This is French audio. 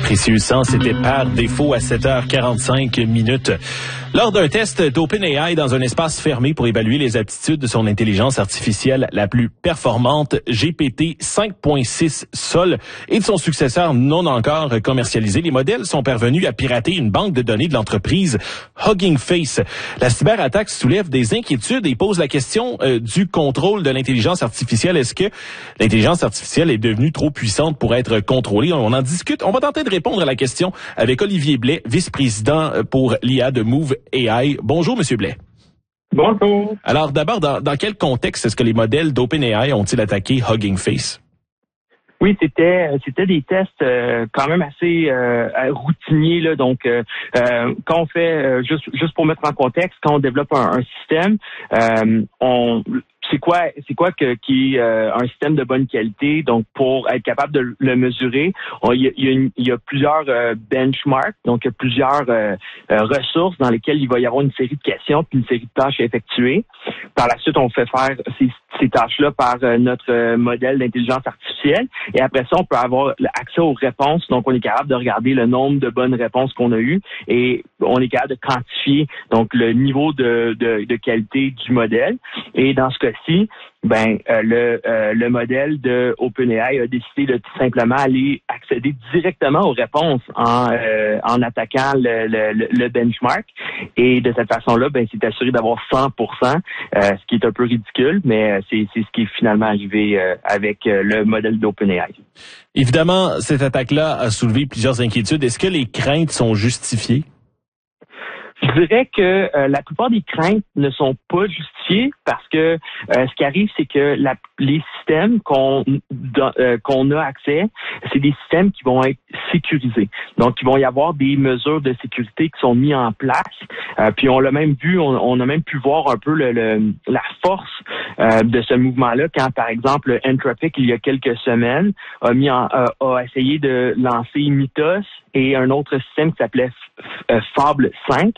Précieux sang, c'était par défaut à 7h45 minutes. Lors d'un test d'OpenAI dans un espace fermé pour évaluer les aptitudes de son intelligence artificielle la plus performante, GPT 5.6 Sol, et de son successeur non encore commercialisé, les modèles sont parvenus à pirater une banque de données de l'entreprise Hugging Face. La cyberattaque soulève des inquiétudes et pose la question du contrôle de l'intelligence artificielle. Est-ce que l'intelligence artificielle est devenue trop puissante pour être contrôlée? On en discute. On va tenter de répondre à la question avec Olivier Blais, vice-président pour l'IA de Move AI. Bonjour, Monsieur Blais. Bonjour. Alors, d'abord, dans quel contexte est-ce que les modèles d'OpenAI ont-ils attaqué Hugging Face? Oui, c'était des tests quand même assez routiniers là. Donc, quand on fait juste pour mettre en contexte, quand on développe un système, c'est quoi qui est un système de bonne qualité. Donc, pour être capable de le mesurer, il y a plusieurs benchmarks, donc il y a plusieurs ressources dans lesquelles il va y avoir une série de questions puis une série de tâches à effectuer. Par la suite, on fait faire ces tâches-là par notre modèle d'intelligence artificielle. Et après ça, on peut avoir accès aux réponses. Donc, on est capable de regarder le nombre de bonnes réponses qu'on a eues et on est capable de quantifier donc le niveau de qualité du modèle. Et dans ce cas-ci, le modèle de OpenAI a décidé de tout simplement aller accéder directement aux réponses en attaquant le benchmark. Et de cette façon-là, c'est assuré d'avoir 100%, ce qui est un peu ridicule, mais c'est ce qui est finalement arrivé avec le modèle d'OpenAI. Évidemment, cette attaque-là a soulevé plusieurs inquiétudes. Est-ce que les craintes sont justifiées? Je dirais que la plupart des craintes ne sont pas justifiées parce que ce qui arrive, c'est que les systèmes qu'on a accès, c'est des systèmes qui vont être sécurisés. Donc, il va y avoir des mesures de sécurité qui sont mises en place. Puis on l'a même vu, on a même pu voir un peu la force de ce mouvement-là quand, par exemple, Anthropic, il y a quelques semaines, a essayé de lancer Mythos et un autre système qui s'appelait Fable 5.